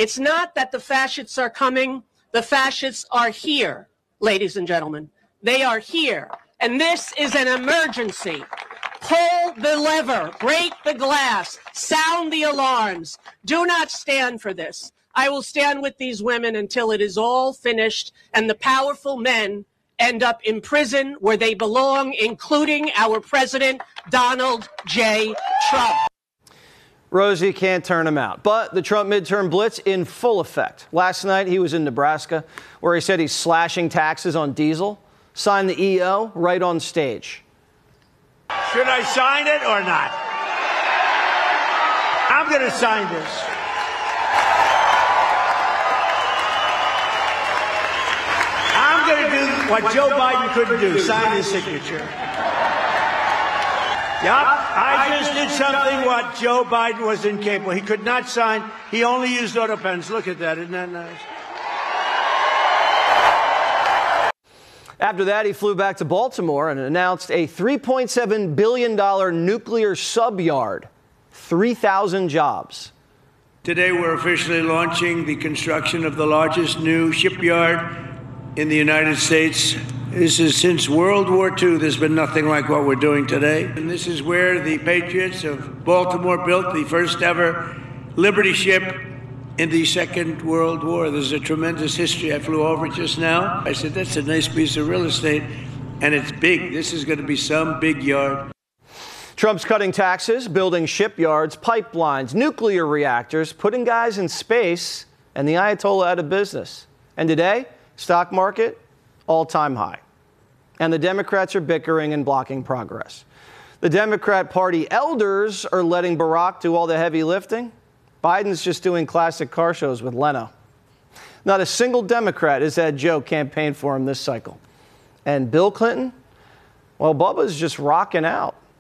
It's not that the fascists are coming. The fascists are here, ladies and gentlemen. They are here. And this is an emergency. Pull the lever, break the glass, sound the alarms. Do not stand for this. I will stand with these women until it is all finished and the powerful men end up in prison where they belong, including our president, Donald J. Trump. Rosie can't turn him out. But the Trump midterm blitz in full effect. Last night, he was in Nebraska, where he said he's slashing taxes on diesel. Signed the EO right on stage. Should I sign it or not? I'm going to sign this. I'm going to do what Joe Biden couldn't do, sign his signature. Yep, I just did something what Joe Biden was incapable. He could not sign. He only used auto pens. Look at that. Isn't that nice? After that, he flew back to Baltimore and announced a $3.7 billion nuclear sub-yard, 3,000 jobs. Today, we're officially launching the construction of the largest new shipyard in the United States. This is since World War II. There's been nothing like what we're doing today. And this is where the Patriots of Baltimore built the first ever Liberty ship in the Second World War. There's a tremendous history. I flew over it just now. I said, that's a nice piece of real estate, and it's big. This is going to be some big yard. Trump's cutting taxes, building shipyards, pipelines, nuclear reactors, putting guys in space, and the Ayatollah out of business. And today, stock market, all-time high. And the Democrats are bickering and blocking progress. The Democrat Party elders are letting Barack do all the heavy lifting. Biden's just doing classic car shows with Leno. Not a single Democrat has had Joe campaign for him this cycle. And Bill Clinton, well, Bubba's just rocking out.